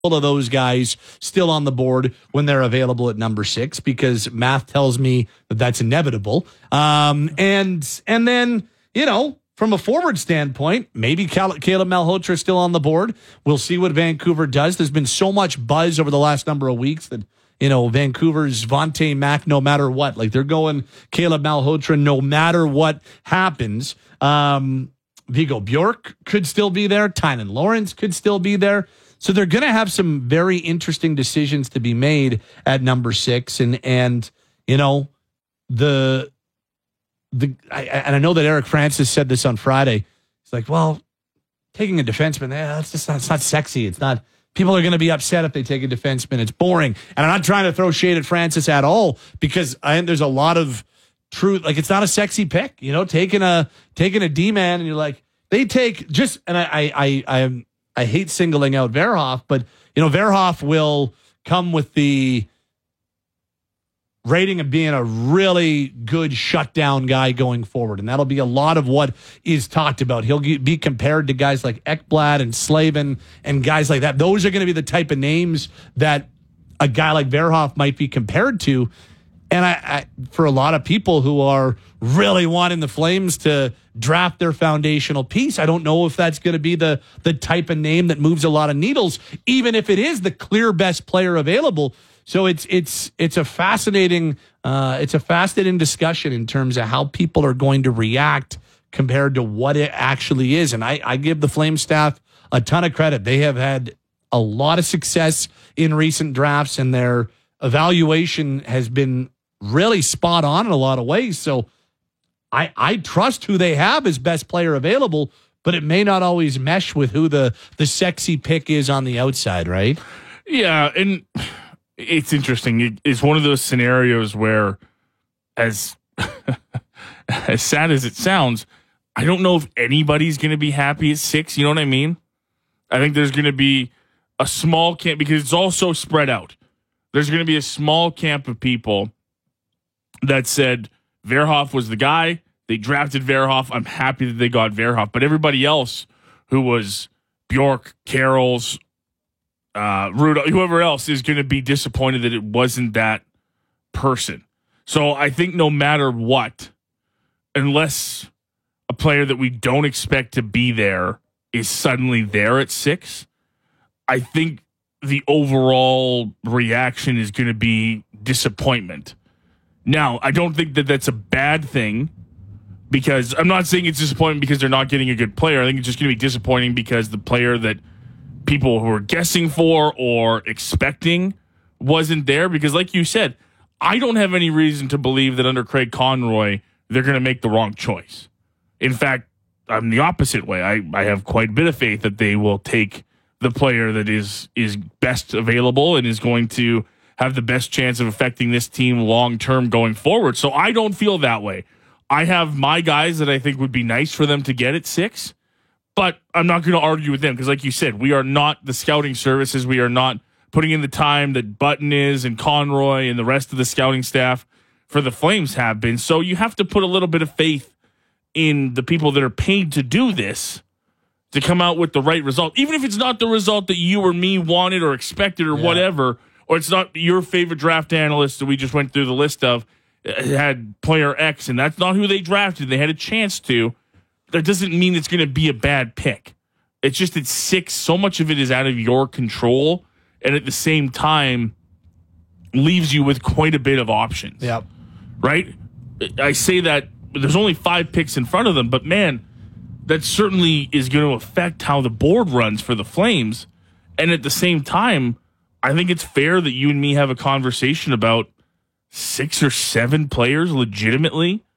of those guys still on the board when they're available at number 6, because math tells me that that's inevitable. And then, from a forward standpoint, maybe Caleb Malhotra still on the board. We'll see what Vancouver does. There's been so much buzz over the last number of weeks that, Vancouver's Vontae Mack, no matter what. Like, they're going Caleb Malhotra no matter what happens. Vigo Bjork could still be there. Tynan Lawrence could still be there. So they're going to have some very interesting decisions to be made at number 6. And I know that Eric Francis said this on Friday. He's like, well, taking a defenseman, it's not sexy. It's not. People are going to be upset if they take a defenseman. It's boring. And I'm not trying to throw shade at Francis at all, because there's a lot of truth. Like, it's not a sexy pick, taking a D-man, and you're like, they take just, and I hate singling out Verhoff, but Verhoff will come with the rating of being a really good shutdown guy going forward, and that'll be a lot of what is talked about. He'll be compared to guys like Ekblad and Slavin and guys like that. Those are going to be the type of names that a guy like Verhoff might be compared to. And I for a lot of people who are really wanting the Flames to draft their foundational piece, I don't know if that's going to be the type of name that moves a lot of needles, even if it is the clear best player available. So it's a fascinating discussion in terms of how people are going to react compared to what it actually is. And I give the Flames staff a ton of credit. They have had a lot of success in recent drafts, and their evaluation has been really spot on in a lot of ways. So I trust who they have as best player available, but it may not always mesh with who the sexy pick is on the outside, right? Yeah, and it's interesting. It's one of those scenarios where, as as sad as it sounds, I don't know if anybody's going to be happy at 6. You know what I mean? I think there's going to be a small camp, because it's all so spread out. There's going to be a small camp of people that said Verhoff was the guy. They drafted Verhoff. I'm happy that they got Verhoff. But everybody else who was Bjork, Carols, Rudolph, whoever else, is going to be disappointed that it wasn't that person. So I think no matter what, unless a player that we don't expect to be there is suddenly there at 6, I think the overall reaction is going to be disappointment. Now, I don't think that that's a bad thing, because I'm not saying it's disappointing because they're not getting a good player. I think it's just going to be disappointing because the player that people who were guessing for or expecting wasn't there. Because like you said, I don't have any reason to believe that under Craig Conroy, they're going to make the wrong choice. In fact, I'm the opposite way. I have quite a bit of faith that they will take the player that is best available and is going to have the best chance of affecting this team long-term going forward. So I don't feel that way. I have my guys that I think would be nice for them to get at 6, but I'm not going to argue with them, because like you said, we are not the scouting services. We are not putting in the time that Button is and Conroy and the rest of the scouting staff for the Flames have been. So you have to put a little bit of faith in the people that are paid to do this to come out with the right result, even if it's not the result that you or me wanted or expected or whatever, or it's not your favorite draft analyst that we just went through the list of had player X, and that's not who they drafted. They had a chance to. That doesn't mean it's going to be a bad pick. It's just at 6, so much of it is out of your control, and at the same time leaves you with quite a bit of options. Yep. Right? I say that there's only 5 picks in front of them, but man, that certainly is going to affect how the board runs for the Flames. And at the same time, I think it's fair that you and me have a conversation about 6 or 7 players legitimately